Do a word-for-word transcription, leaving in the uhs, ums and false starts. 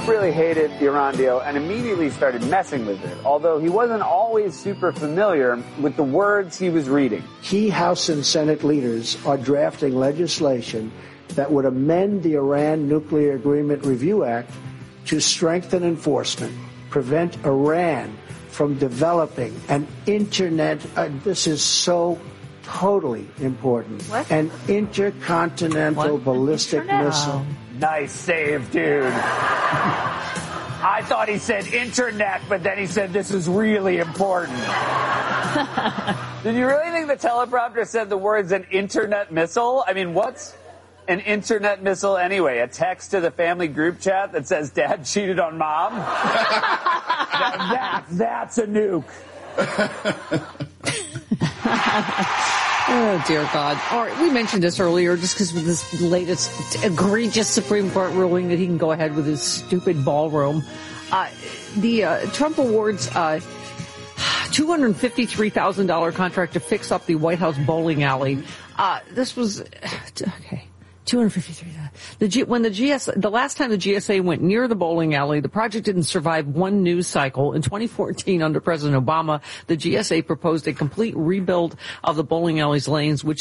Trump really hated the Iran deal and immediately started messing with it, although he wasn't always super familiar with the words he was reading. Key House and Senate leaders are drafting legislation that would amend the Iran Nuclear Agreement Review Act to strengthen enforcement, prevent Iran from developing an internet, uh, this is so totally important, what? an intercontinental what? ballistic Internet. missile. Nice save, dude. I thought he said internet, but then he said this is really important. Did you really think the teleprompter said the words an internet missile? I mean, what's an internet missile anyway? A text to the family group chat that says dad cheated on mom? Now that, that's a nuke. Oh, dear God. All right, we mentioned this earlier just because with this latest egregious Supreme Court ruling that he can go ahead with his stupid ballroom. Uh, the uh, Trump awards uh, two hundred fifty-three thousand dollars contract to fix up the White House bowling alley. Uh, this was, okay. two hundred fifty-three. The G, when the G S, the last time the G S A went near the bowling alley, the project didn't survive one news cycle. In twenty fourteen, under President Obama, the G S A proposed a complete rebuild of the bowling alley's lanes, which